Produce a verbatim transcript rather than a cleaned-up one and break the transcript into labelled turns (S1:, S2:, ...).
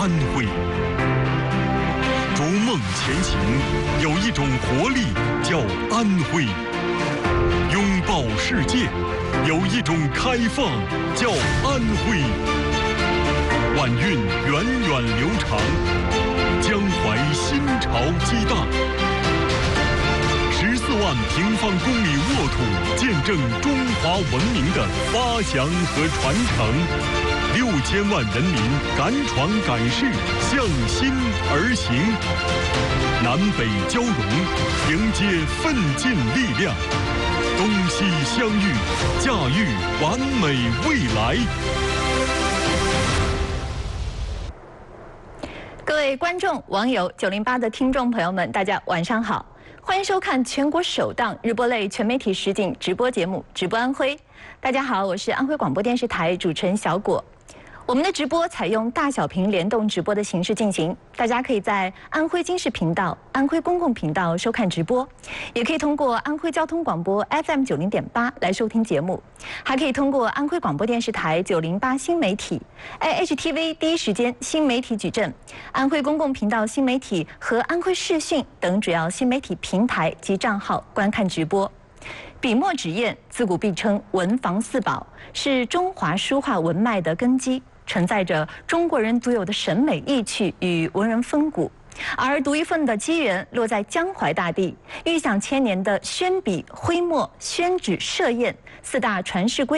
S1: 安徽。逐梦前行，有一种活力叫安徽；拥抱世界，有一种开放叫安徽。晚运源远流长，江淮新潮激荡。十四万平方公里沃土，见证中华文明的发祥和传承。六千万人民敢闯敢试，向心而行。南北交融，迎接奋进力量。东西相遇，驾驭完美未来。
S2: 各位观众、网友、九零八的听众朋友们，大家晚上好，欢迎收看全国首档日播类全媒体实景直播节目《直播安徽》。大家好，我是安徽广播电视台主持人小果。我们的直播采用大小屏联动直播的形式进行，大家可以在安徽经视频道、安徽公共频道收看直播，也可以通过安徽交通广播 F M 九零点八来收听节目，还可以通过安徽广播电视台九零八新媒体、A H T V 第一时间新媒体矩阵、安徽公共频道新媒体和安徽视讯等主要新媒体平台及账号观看直播。笔墨纸砚自古必称文房四宝，是中华书画文脉的根基，承载着中国人独有的审美意趣与文人风骨。而独一份的机缘落在江淮大地，预享千年的宣笔、徽墨、宣纸、设砚四大传世瑰